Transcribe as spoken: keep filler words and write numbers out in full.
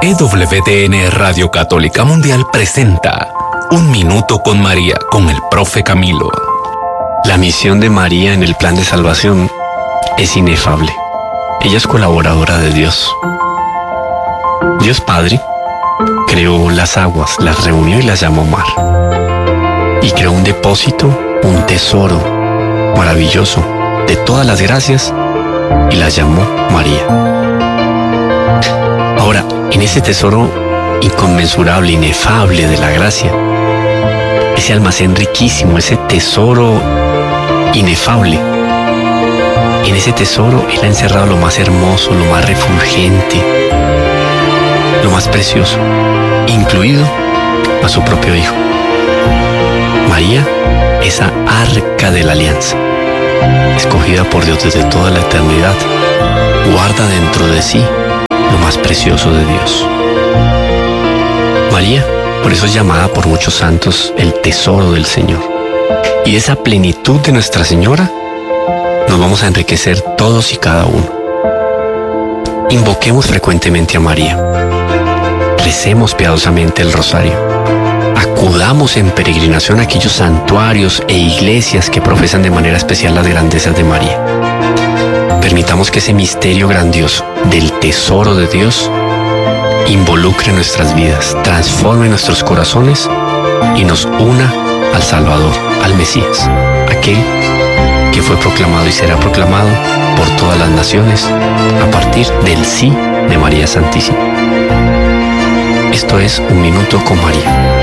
E W T N Radio Católica Mundial presenta Un Minuto con María con el profe Camilo. La misión de María en el plan de salvación es inefable. Ella es colaboradora de Dios. Dios Padre creó las aguas, las reunió y las llamó mar. Y creó un depósito, un tesoro maravilloso de todas las gracias y las llamó María. Ahora, en ese tesoro inconmensurable, inefable de la gracia, ese almacén riquísimo, ese tesoro inefable, en ese tesoro Él ha encerrado lo más hermoso, lo más refulgente, lo más precioso, incluido a su propio Hijo. María, esa arca de la alianza, escogida por Dios desde toda la eternidad, guarda dentro de sí lo más precioso de Dios. María, por eso es llamada por muchos santos el tesoro del Señor. Y de esa plenitud de Nuestra Señora nos vamos a enriquecer todos y cada uno. Invoquemos frecuentemente a María. Recemos piadosamente el rosario. Acudamos en peregrinación a aquellos santuarios e iglesias que profesan de manera especial las grandezas de María. Permitamos que ese misterio grandioso del tesoro de Dios involucre nuestras vidas, transforme nuestros corazones y nos una al Salvador, al Mesías, aquel que fue proclamado y será proclamado por todas las naciones a partir del sí de María Santísima. Esto es Un Minuto con María.